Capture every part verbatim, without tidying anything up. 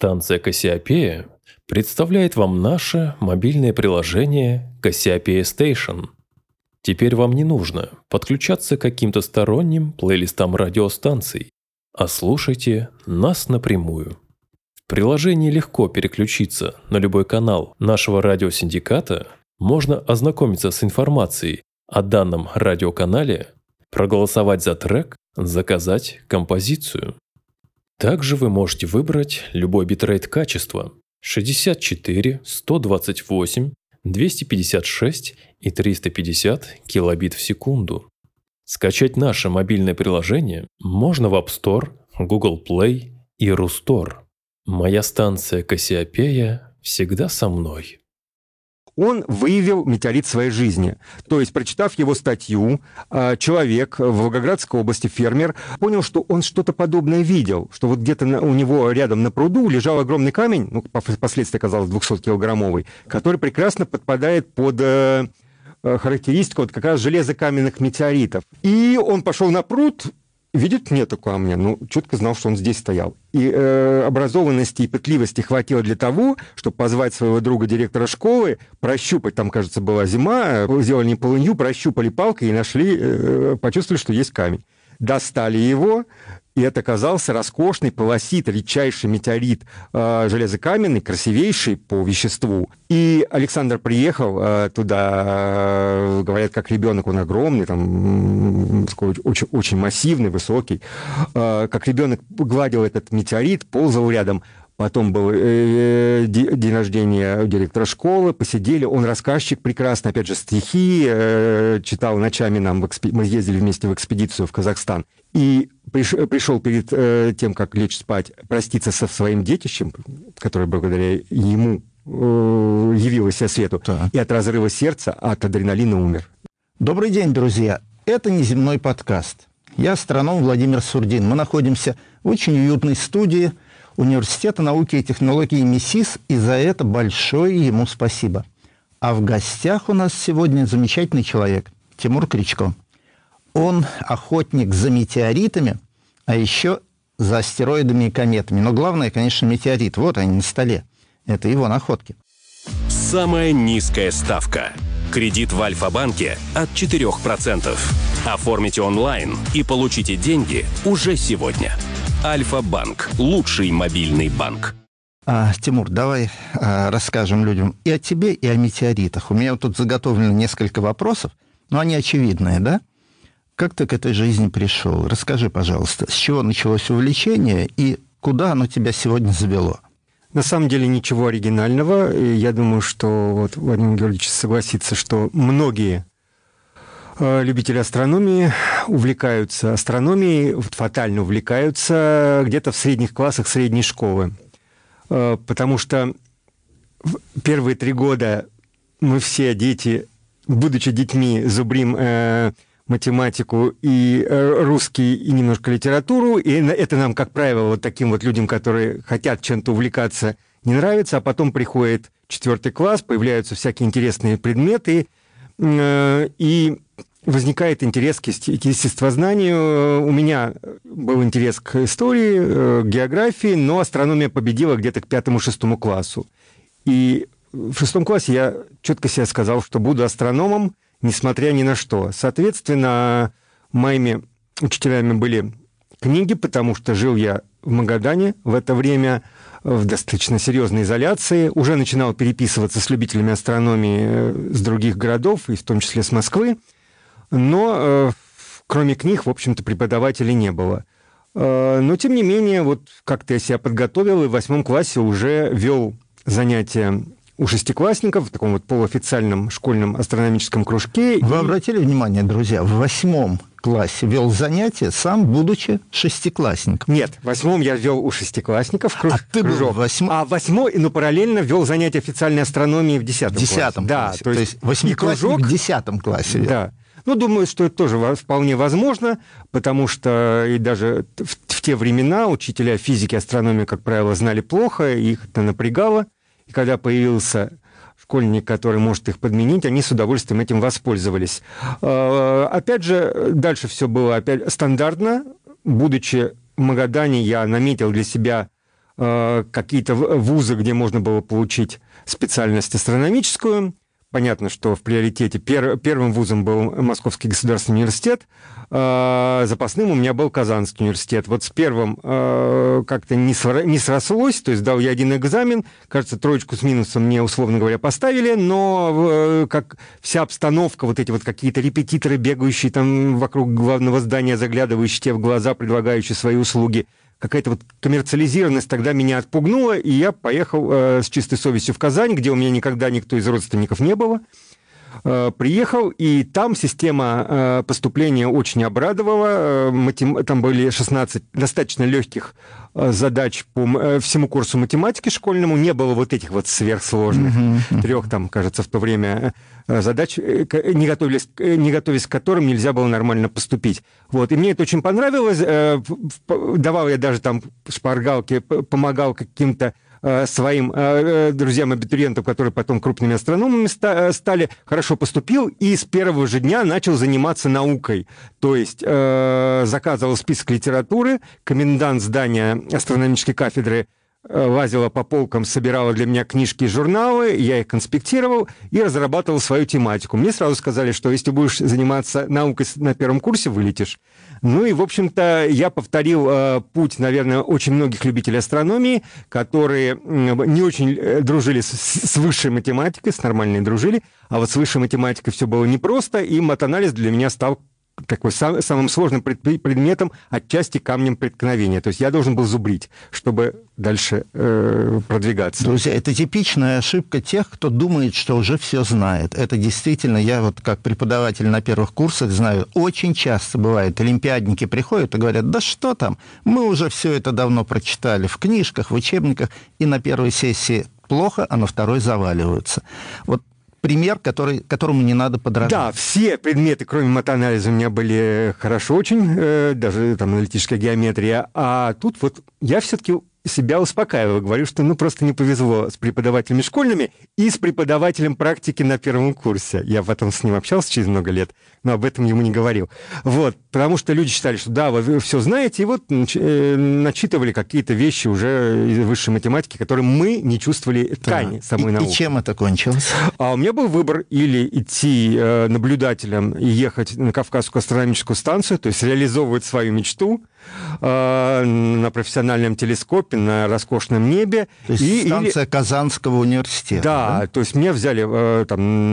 Станция Кассиопея представляет вам наше мобильное приложение Cassiopeia Station. Теперь вам не нужно подключаться к каким-то сторонним плейлистам радиостанций, а слушайте нас напрямую. В приложении легко переключиться на любой канал нашего радиосиндиката, можно ознакомиться с информацией о данном радиоканале, проголосовать за трек, заказать композицию. Также вы можете выбрать любой битрейт качества шестьдесят четыре, сто двадцать восемь, двести пятьдесят шесть и триста пятьдесят килобит в секунду. Скачать наше мобильное приложение можно в App Store, Google Play и Рустор. Моя станция Кассиопея всегда со мной. Он выявил метеорит своей жизни. То есть, прочитав его статью, человек в Волгоградской области, фермер, понял, что он что-то подобное видел, что вот где-то у него рядом на пруду лежал огромный камень, ну, впоследствии оказалось двухсоткилограммовый, который прекрасно подпадает под э, характеристику вот как раз железокаменных метеоритов. И он пошел на пруд, видит, нету камня, ну, четко знал, что он здесь стоял. И э, образованности и пытливости хватило для того, чтобы позвать своего друга, директора школы, прощупать, там, кажется, была зима, сделали полынью, прощупали палкой и нашли, э, почувствовали, что есть камень. Достали его, и это оказался роскошный полосит, редчайший метеорит, э, железокаменный, красивейший по веществу. И Александр приехал э, туда, э, говорят, как ребенок, он огромный, там, очень, очень массивный, высокий. Э, как ребенок гладил этот метеорит, ползал рядом. Потом был э, день рождения директора школы, посидели, он рассказчик прекрасно, опять же, стихи, э, читал ночами нам, в экспи... мы ездили вместе в экспедицию в Казахстан, и приш... пришел перед э, тем, как лечь спать, проститься со своим детищем, которое благодаря ему э, явилось со свету, да. И от разрыва сердца, от адреналина умер. Добрый день, друзья! Это «Неземной подкаст». Я астроном Владимир Сурдин. Мы находимся в очень уютной студии Университета науки и технологий МИСИС, и за это большое ему спасибо. А в гостях у нас сегодня замечательный человек, Тимур Кричко. Он охотник за метеоритами, а еще за астероидами и кометами. Но главное, конечно, метеорит. Вот они на столе. Это его находки. Самая низкая ставка. Кредит в Альфа-банке от четырех процентов. Оформите онлайн и получите деньги уже сегодня. Альфа-банк – лучший мобильный банк. А, Тимур, давай а, расскажем людям и о тебе, и о метеоритах. У меня вот тут заготовлено несколько вопросов, но они очевидные, да? Как ты к этой жизни пришел? Расскажи, пожалуйста, с чего началось увлечение и куда оно тебя сегодня завело? На самом деле ничего оригинального. И я думаю, что вот Владимир Георгиевич согласится, что многие любители астрономии увлекаются астрономией, фатально увлекаются где-то в средних классах средней школы. Потому что первые три года мы все дети, будучи детьми, зубрим математику и русский, и немножко литературу, и это нам, как правило, вот таким вот людям, которые хотят чем-то увлекаться, не нравится, а потом приходит четвертый класс, появляются всякие интересные предметы, и возникает интерес к естествознанию. У меня был интерес к истории, к географии, но астрономия победила где-то к пятому-шестому классу. И в шестом классе я четко себе сказал, что буду астрономом, несмотря ни на что. Соответственно, моими учителями были книги, потому что жил я в Магадане в это время, в достаточно серьезной изоляции, уже начинал переписываться с любителями астрономии с других городов, и в том числе с Москвы, но э, кроме книг, в общем-то, преподавателей не было. Э, но, тем не менее, вот как-то я себя подготовил, и в восьмом классе уже вел занятия у шестиклассников в таком вот полуофициальном школьном астрономическом кружке. Вы и... обратили внимание, друзья, в восьмом классе вел занятия, сам будучи шестиклассником? Нет, в восьмом я вел у шестиклассников круж... а ты кружок. Был в восьмом... А в восьмой, ну, параллельно вел занятия официальной астрономии в десятом, в десятом классе. классе. Да, то есть восьмиклассник кружок... в десятом классе вел. Да. Ну, думаю, что это тоже вполне возможно, потому что и даже в, в те времена учителя физики и астрономии, как правило, знали плохо, их это напрягало. И когда появился школьник, который может их подменить, они с удовольствием этим воспользовались. Опять же, дальше все было опять стандартно. Будучи в Магадане, я наметил для себя э, какие-то вузы, где можно было получить специальность астрономическую. Понятно, что в приоритете пер, первым вузом был Московский государственный университет, э, запасным у меня был Казанский университет. Вот с первым э, как-то не, сро, не срослось, то есть дал я один экзамен, кажется, троечку с минусом мне, условно говоря, поставили, но э, как вся обстановка, вот эти вот какие-то репетиторы, бегающие там вокруг главного здания, заглядывающие тебе в глаза, предлагающие свои услуги, какая-то вот коммерциализированность тогда меня отпугнула, и я поехал э, с чистой совестью в Казань, где у меня никогда никто из родственников не было. Э, приехал, и там система э, поступления очень обрадовала. Э, матем... Там были шестнадцать достаточно легких э, задач по э, всему курсу математики школьному. Не было вот этих вот сверхсложных, mm-hmm. трех там, кажется, в то время э, задач, э, не, готовились, э, не готовясь к которым нельзя было нормально поступить. Вот. И мне это очень понравилось. Э, давал я даже там шпаргалки, помогал каким-то своим э, друзьям-абитуриентам, которые потом крупными астрономами ста- стали, хорошо поступил и с первого же дня начал заниматься наукой. То есть э, заказывал список литературы, комендант здания астрономической кафедры лазила по полкам, собирала для меня книжки и журналы, я их конспектировал и разрабатывал свою тематику. Мне сразу сказали, что если будешь заниматься наукой на первом курсе, вылетишь. Ну и, в общем-то, я повторил э, путь, наверное, очень многих любителей астрономии, которые э, не очень дружили с, с высшей математикой, с нормальной дружили, а вот с высшей математикой все было непросто, и матанализ для меня стал такой сам, самым сложным предметом, отчасти камнем преткновения. То есть я должен был зубрить, чтобы дальше э, продвигаться. Друзья, это типичная ошибка тех, кто думает, что уже все знает. Это действительно, я вот как преподаватель на первых курсах знаю, очень часто бывает, олимпиадники приходят и говорят, да что там, мы уже все это давно прочитали в книжках, в учебниках, и на первой сессии плохо, а на второй заваливаются. Вот пример, который, которому не надо подражать. Да, все предметы, кроме матанализа, у меня были хорошо очень, э, даже там аналитическая геометрия. А тут вот я все-таки себя успокаиваю, говорю, что ну просто не повезло с преподавателями школьными и с преподавателем практики на первом курсе. Я потом с ним общался через много лет, но об этом ему не говорил. Вот, потому что люди считали, что да, вы все знаете, и вот э, начитывали какие-то вещи уже из высшей математики, которые мы не чувствовали ткани да. самой и, науки. И чем это кончилось? А у меня был выбор или идти э, наблюдателем и ехать на Кавказскую астрономическую станцию, то есть реализовывать свою мечту э, на профессиональном телескопе, на роскошном небе. То есть и, станция или... Казанского университета. Да, да, то есть меня взяли э,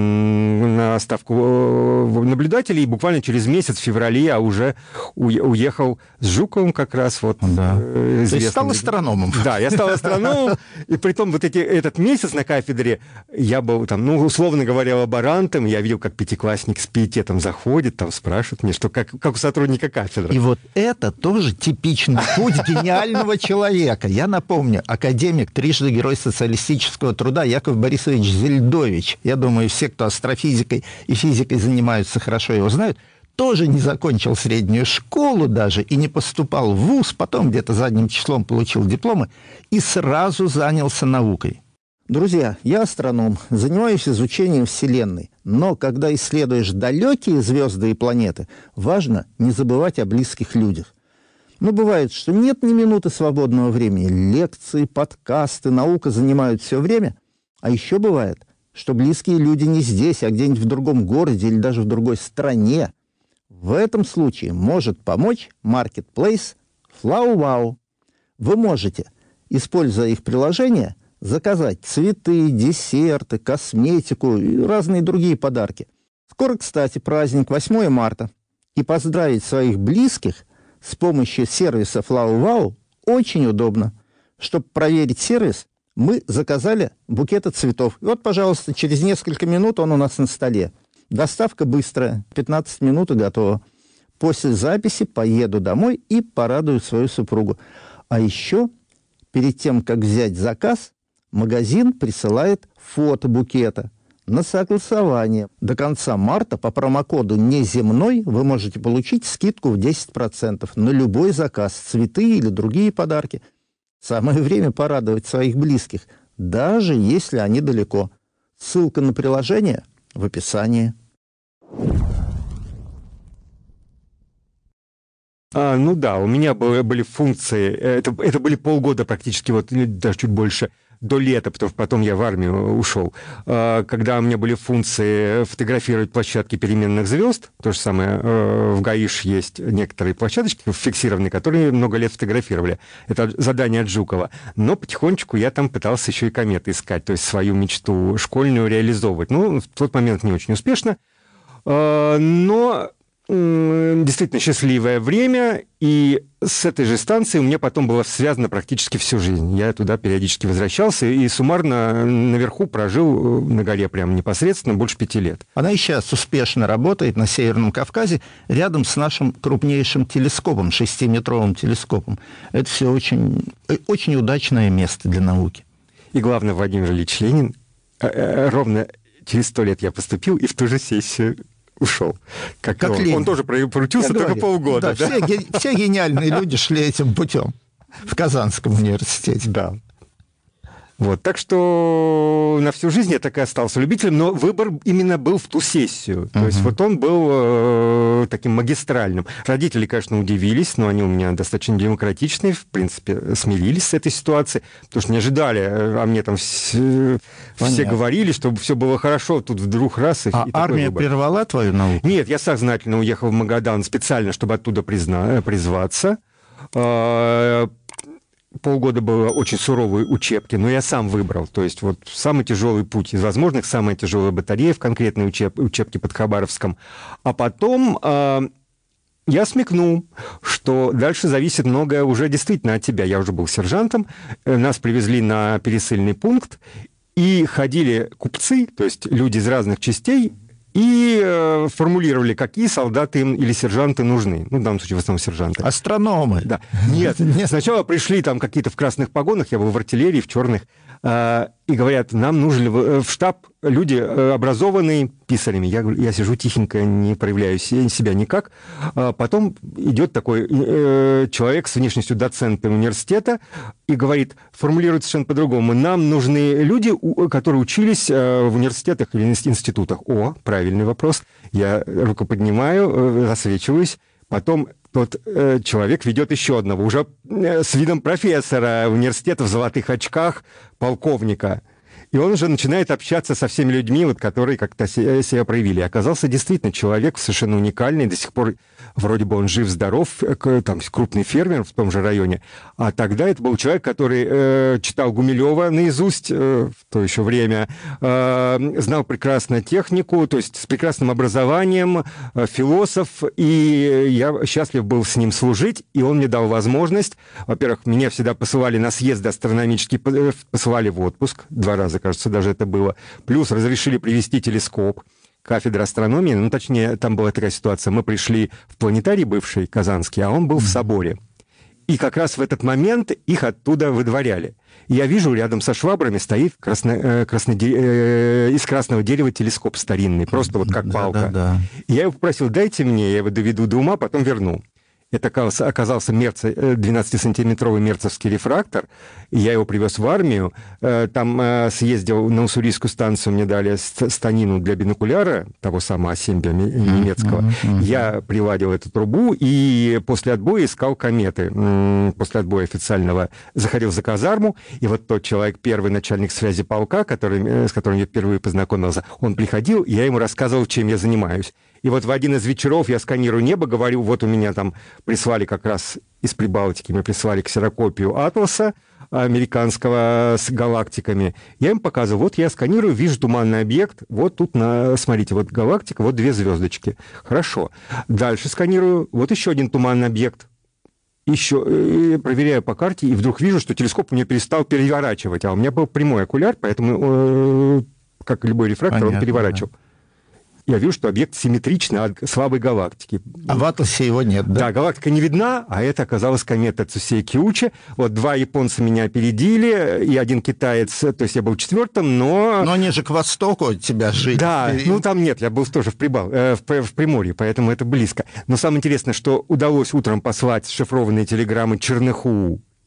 там, на ставку э, наблюдателей, и буквально через месяц, в феврале, я уже у, уехал с Жуковым как раз. Вот, да. э, то есть стал астрономом. Да, я стал астрономом, и при том вот эти, этот месяц на кафедре я был там, ну, условно говоря, лаборантом, я видел, как пятиклассник с пиететом заходит, там спрашивает меня, что как, как у сотрудника кафедры. И вот это тоже типичный путь гениального человека. Я напомню, академик, трижды Герой социалистического труда Яков Борисович Зельдович, я думаю, все, кто астрофизикой и физикой занимаются, хорошо его знают, тоже не закончил среднюю школу даже и не поступал в вуз, потом где-то задним числом получил дипломы и сразу занялся наукой. Друзья, я астроном, занимаюсь изучением Вселенной, но когда исследуешь далекие звезды и планеты, важно не забывать о близких людях. Но бывает, что нет ни минуты свободного времени. Лекции, подкасты, наука занимают все время. А еще бывает, что близкие люди не здесь, а где-нибудь в другом городе или даже в другой стране. В этом случае может помочь маркетплейс FlowWow. Вы можете, используя их приложение, заказать цветы, десерты, косметику и разные другие подарки. Скоро, кстати, праздник восьмое марта. И поздравить своих близких с помощью сервиса FlowWow очень удобно. Чтобы проверить сервис, мы заказали букеты цветов. И вот, пожалуйста, через несколько минут он у нас на столе. Доставка быстрая, пятнадцать минут и готово. После записи поеду домой и порадую свою супругу. А еще, перед тем, как взять заказ, магазин присылает фото букета на согласование. До конца марта по промокоду «Неземной» вы можете получить скидку в десять процентов на любой заказ, цветы или другие подарки. Самое время порадовать своих близких, даже если они далеко. Ссылка на приложение в описании. А, ну да, у меня были, были функции, это, это были полгода практически, вот даже чуть больше, до лета, потому что потом я в армию ушел, когда у меня были функции фотографировать площадки переменных звезд, то же самое, в ГАИШ есть некоторые площадочки фиксированные, которые много лет фотографировали. Это задание от Жукова. Но потихонечку я там пытался еще и кометы искать, то есть свою мечту школьную реализовывать. Ну, в тот момент не очень успешно, но действительно счастливое время, и с этой же станцией у меня потом было связано практически всю жизнь. Я туда периодически возвращался, и суммарно наверху прожил на горе прямо непосредственно больше пяти лет. Она и сейчас успешно работает на Северном Кавказе, рядом с нашим крупнейшим телескопом, шестиметровым телескопом. Это все очень, очень удачное место для науки. И главное, Владимир Ильич Ленин, ровно через сто лет я поступил, и в ту же сессию ушел. Как, как он, он тоже поручился только полгода. Да, да? Все, все гениальные люди шли этим путем в Казанском университете. Да. Вот, так что на всю жизнь я так и остался любителем, но выбор именно был в ту сессию. То uh-huh. есть вот он был э, таким магистральным. Родители, конечно, удивились, но они у меня достаточно демократичные, в принципе, смирились с этой ситуацией, потому что не ожидали, а мне там все, все говорили, что все было хорошо, тут вдруг раз и, а и армия выбор. Прервала твою науку? Нет, я сознательно уехал в Магадан специально, чтобы оттуда призна... призваться. Полгода было очень суровые учебки, но я сам выбрал. То есть вот самый тяжелый путь из возможных, самая тяжелая батарея в конкретной учеб... учебке под Хабаровском. А потом э, я смекнул, что дальше зависит многое уже действительно от тебя. Я уже был сержантом, нас привезли на пересыльный пункт, и ходили купцы, то есть люди из разных частей, и э, формулировали, какие солдаты им или сержанты нужны. Ну, в данном случае, в основном, сержанты. Астрономы. Да. Нет, Нет. Сначала пришли там какие-то в красных погонах, я был в артиллерии, в черных, э, и говорят, нам нужны в штаб люди образованные писарями. Я, я сижу тихенько, не проявляю себя никак. А потом идет такой э, человек с внешностью доцента университета и говорит, формулирует совершенно по-другому. Нам нужны люди, которые учились в университетах или институтах. О, правильный вопрос. Я руку поднимаю, засвечиваюсь. Потом тот э, человек ведет еще одного, уже э, с видом профессора университета в золотых очках, полковника. И он уже начинает общаться со всеми людьми, вот, которые как-то себя проявили. И оказался действительно человек совершенно уникальный, до сих пор вроде бы он жив-здоров, там крупный фермер в том же районе. А тогда это был человек, который э, читал Гумилева наизусть э, в то еще время, э, знал прекрасно технику, то есть с прекрасным образованием, э, философ, и я счастлив был с ним служить, и он мне дал возможность. Во-первых, меня всегда посылали на съезды астрономические, посылали в отпуск, два раза, кажется, даже это было. Плюс разрешили привезти телескоп, кафедра астрономии. Ну, точнее, там была такая ситуация. Мы пришли в планетарий бывший, казанский, а он был в соборе. И как раз в этот момент их оттуда выдворяли. И я вижу, рядом со швабрами стоит красно, э, красно, э, из красного дерева телескоп старинный, просто вот как палка. Да, да, да. И я его попросил, дайте мне, я его доведу до ума, потом верну. Это оказался, оказался мерце, двенадцатисантиметровый мерцевский рефрактор, и я его привез в армию. Там съездил на уссурийскую станцию, мне дали станину для бинокуляра, того самого Асембия немецкого. Mm-hmm. Mm-hmm. Я приладил эту трубу, и после отбоя искал кометы. После отбоя официального заходил за казарму, и вот тот человек, первый начальник связи полка, который, с которым я впервые познакомился, он приходил, и я ему рассказывал, чем я занимаюсь. И вот в один из вечеров я сканирую небо, говорю, вот у меня там прислали как раз из Прибалтики, мы прислали ксерокопию атласа американского с галактиками. Я им показываю, вот я сканирую, вижу туманный объект, вот тут, на, смотрите, вот галактика, вот две звездочки. Хорошо. Дальше сканирую, вот еще один туманный объект. Еще проверяю по карте, и вдруг вижу, что телескоп у меня перестал переворачивать, а у меня был прямой окуляр, поэтому, как любой рефрактор, Понятно, он переворачивал. Да. Я вижу, что объект симметричный от слабой галактики. А в атласе его нет, да? Да, галактика не видна, а это оказалась комета Цусей-Киучи. Вот два японца меня опередили, и один китаец, то есть я был четвертым, но... Но они же к востоку от тебя жили. Да, и... ну там нет, я был тоже в, Прибал... э, в, в Приморье, поэтому это близко. Но самое интересное, что удалось утром послать шифрованные телеграммы Черныху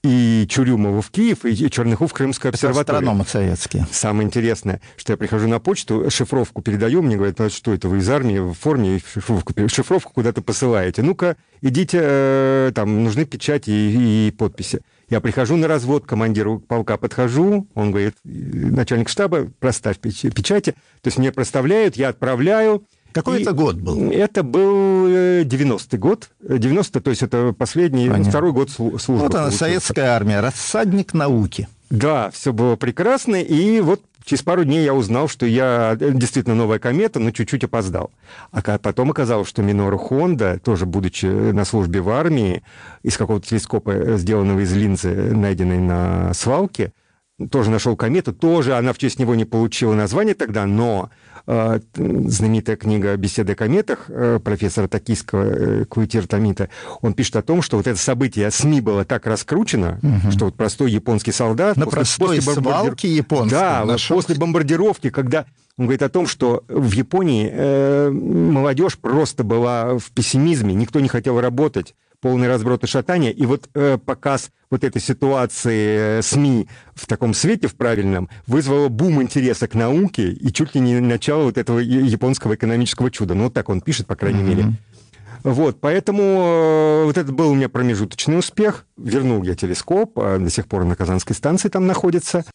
и Чурюмова в Киев, и Черныху в Крымскую обсерваторию. Астрономы советские. Самое интересное, что я прихожу на почту, шифровку передаю, мне говорят, а что это, вы из армии в форме, шифровку, шифровку куда-то посылаете. Ну-ка, идите, э, там нужны печати и, и подписи. Я прихожу на развод, командиру полка подхожу, он говорит, начальник штаба, проставь печати. То есть мне проставляют, я отправляю. Какой и это год был? Это был девяностый год. девяностый, то есть это последний, Понятно. второй год службы. Вот она, советская армия, рассадник науки. Да, все было прекрасно, и вот через пару дней я узнал, что я действительно новая комета, но чуть-чуть опоздал. А потом оказалось, что Минору Хонда, тоже будучи на службе в армии, из какого-то телескопа, сделанного из линзы, найденной на свалке, тоже нашел комету, тоже она в честь него не получила название тогда, но э, знаменитая книга «Беседы о кометах» э, профессора Токийского э, Куитиро Томита, он пишет о том, что вот это событие СМИ было так раскручено, угу. что вот простой японский солдат... На после, простой после свалке японской. Да, нашел... после бомбардировки, когда... Он говорит о том, что в Японии э, молодежь просто была в пессимизме, никто не хотел работать, полный разброд и шатание, и вот э, показ вот этой ситуации э, СМИ в таком свете, в правильном, вызвало бум интереса к науке и чуть ли не начало вот этого японского экономического чуда. Ну, вот так он пишет, по крайней mm-hmm. мере. Вот, поэтому э, вот это был у меня промежуточный успех. Вернул я телескоп, а до сих пор на Казанской станции там находится.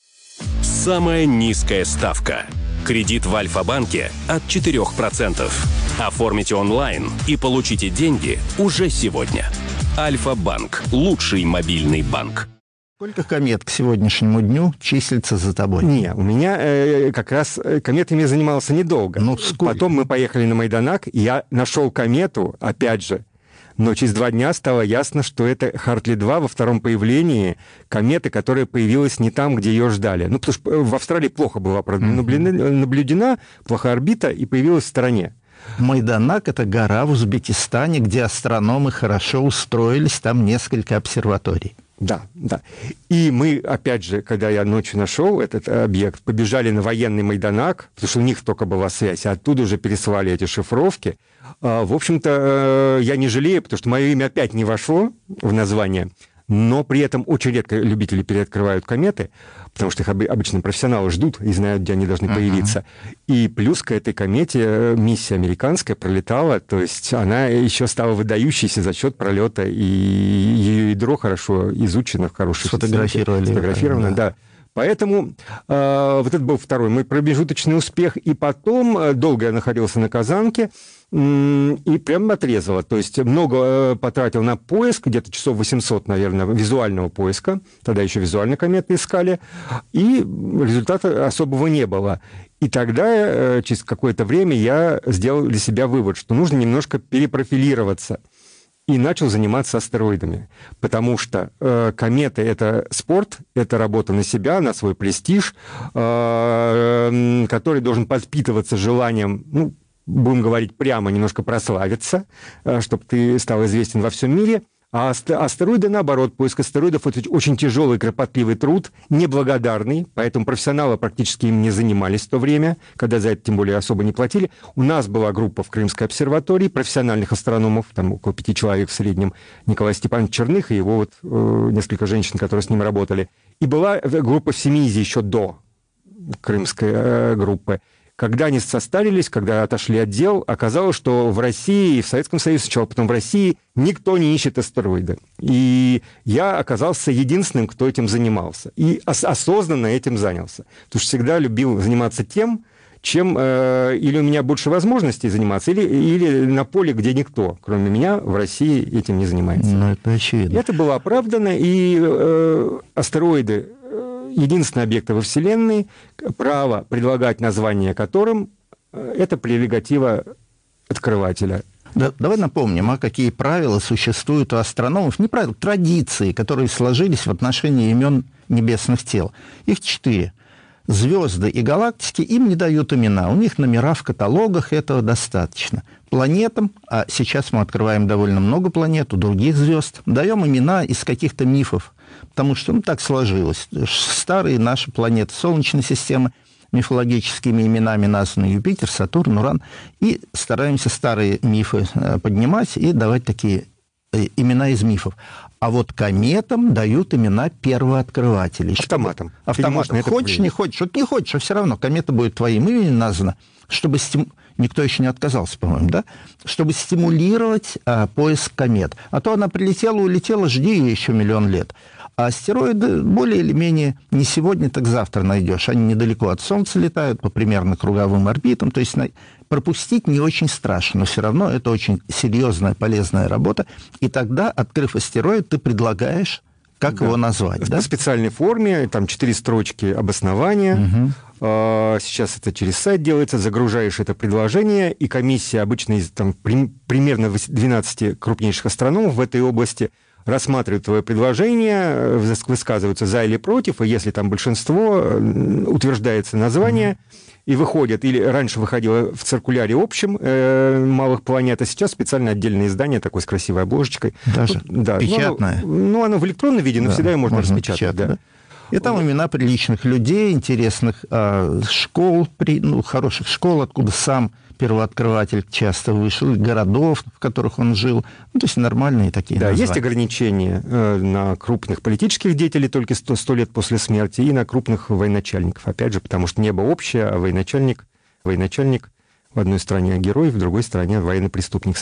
Самая низкая ставка. Кредит в Альфа-банке от четырех процентов. Оформите онлайн и получите деньги уже сегодня. Альфа-банк – лучший мобильный банк. Сколько комет к сегодняшнему дню числится за тобой? Не, у меня э, как раз кометами я занимался недолго. Ну, сколько? Потом мы поехали на Майданак, и я нашел комету, опять же, но через два дня стало ясно, что это Хартли-два во втором появлении кометы, которая появилась не там, где ее ждали. Ну, потому что в Австралии плохо была наблюдена, плохая орбита, и появилась в стороне. Майданак – это гора в Узбекистане, где астрономы хорошо устроились, там несколько обсерваторий. Да, да. И мы, опять же, когда я ночью нашел этот объект, побежали на военный Майданак, потому что у них только была связь, а оттуда уже пересылали эти шифровки. В общем-то, я не жалею, потому что мое имя опять не вошло в название, но при этом очень редко любители переоткрывают кометы, потому что их обычно профессионалы ждут и знают, где они должны uh-huh. появиться. И плюс к этой комете миссия американская пролетала, то есть она еще стала выдающейся за счет пролета, и ее ядро хорошо изучено, в хорошей сфотографировали. Сфотографировано, да. да. Поэтому э, вот это был второй мой промежуточный успех. И потом э, долго я находился на Казанке э, и прям отрезало. То есть много э, потратил на поиск, где-то часов восемьсот, наверное, визуального поиска. Тогда еще визуально кометы искали. И результата особого не было. И тогда э, через какое-то время я сделал для себя вывод, что нужно немножко перепрофилироваться. И начал заниматься астероидами, потому что э, кометы – это спорт, это работа на себя, на свой престиж, э, который должен подпитываться желанием, ну, будем говорить прямо, немножко прославиться, э, чтобы ты стал известен во всем мире. А астероиды, наоборот, поиск астероидов – это очень тяжелый, кропотливый труд, неблагодарный, поэтому профессионалы практически им не занимались в то время, когда за это тем более особо не платили. У нас была группа в Крымской обсерватории профессиональных астрономов, там около пяти человек в среднем, Николай Степанович Черных и его вот э, несколько женщин, которые с ним работали. И была группа в Семиизе еще до крымской э, группы. Когда они состарились, когда отошли от дел, оказалось, что в России, в Советском Союзе сначала, потом в России никто не ищет астероиды. И я оказался единственным, кто этим занимался. И ос- осознанно этим занялся. Потому что всегда любил заниматься тем, чем э, или у меня больше возможностей заниматься, или, или на поле, где никто, кроме меня, в России этим не занимается. Ну, это очевидно. Это было оправдано, и э, астероиды... единственные объекты во Вселенной, право предлагать название которым – это прерогатива открывателя. Да, давай напомним, а какие правила существуют у астрономов, не правила, традиции, которые сложились в отношении имен небесных тел. Их четыре. Звезды и галактики им не дают имена, у них номера в каталогах, этого достаточно. Планетам, а сейчас мы открываем довольно много планет, у других звезд, даем имена из каких-то мифов, потому что ну, так сложилось. Старые наши планеты Солнечной системы мифологическими именами названы Юпитер, Сатурн, Уран, и стараемся старые мифы поднимать и давать такие имена из мифов. А вот кометам дают имена первооткрывателей. Автоматом. Автоматом. Хочешь, не хочешь. Вот не хочешь, а все равно комета будет твоим именем названа, чтобы стим... Никто еще не отказался, по-моему, да? Чтобы стимулировать а, поиск комет. А то она прилетела, улетела, жди ее еще миллион лет. А астероиды более или менее не сегодня, так завтра найдешь. Они недалеко от Солнца летают, по примерно круговым орбитам. То есть пропустить не очень страшно, но все равно это очень серьезная, полезная работа. И тогда, открыв астероид, ты предлагаешь, как да. его назвать. В да? специальной форме, там четыре строчки обоснования. Угу. Сейчас это через сайт делается, загружаешь это предложение, и комиссия обычно из там, при, примерно двенадцати крупнейших астрономов в этой области рассматривают твое предложение, высказываются за или против, и если там большинство, утверждается название, mm-hmm. и выходит, или раньше выходило в циркуляре общем э, малых планет, а сейчас специально отдельное издание такое с красивой обложечкой. Даже ну, да, печатное? Ну, ну, оно в электронном виде, но да, всегда ее можно, можно распечатать. Печатать, да. Да? И там имена приличных людей, интересных э, школ, при, ну, хороших школ, откуда сам первооткрыватель часто вышел, городов, в которых он жил. Ну, то есть нормальные такие Да, названия. Есть ограничения э, на крупных политических деятелей только сто лет после смерти и на крупных военачальников. Опять же, потому что небо общее, а военачальник, военачальник в одной стране герой, в другой стране военный преступник.